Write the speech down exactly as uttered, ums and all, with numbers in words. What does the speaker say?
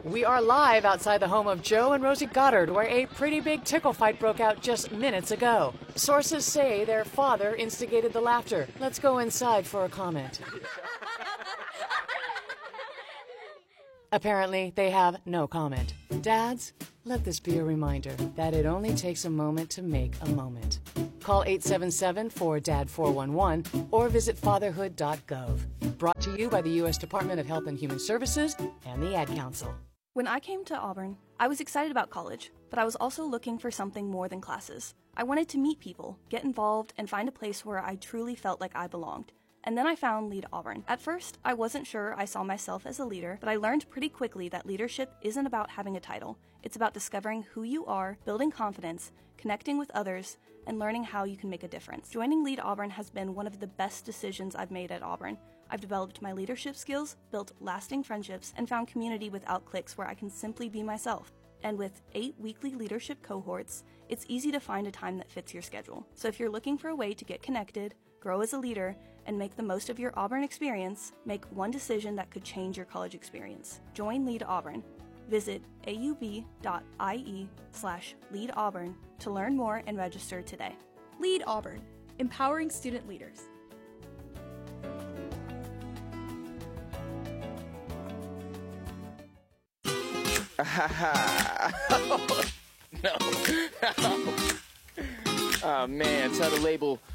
We are live outside the home of Joe and Rosie Goddard, where a pretty big tickle fight broke out just minutes ago. Sources say their father instigated the laughter. Let's go inside for a comment. Apparently, they have no comment. Dads, let this be a reminder that it only takes a moment to make a moment. Call eight seven seven, four D A D, four one one or visit fatherhood dot gov. Brought to you by the U S Department of Health and Human Services and the Ad Council. When I came to Auburn, I was excited about college, but I was also looking for something more than classes. I wanted to meet people, get involved, and find a place where I truly felt like I belonged. And then I found Lead Auburn. At first, I wasn't sure I saw myself as a leader, but I learned pretty quickly that leadership isn't about having a title. It's about discovering who you are, building confidence, connecting with others, and learning how you can make a difference. Joining Lead Auburn has been one of the best decisions I've made at Auburn. I've developed my leadership skills, built lasting friendships, and found community without cliques where I can simply be myself. And with eight weekly leadership cohorts, it's easy to find a time that fits your schedule. So if you're looking for a way to get connected, grow as a leader, and make the most of your Auburn experience, make one decision that could change your college experience. Join Lead Auburn. Visit aub.ie slash Lead Auburn to learn more and register today. Lead Auburn, empowering student leaders. no. Oh man, tell the label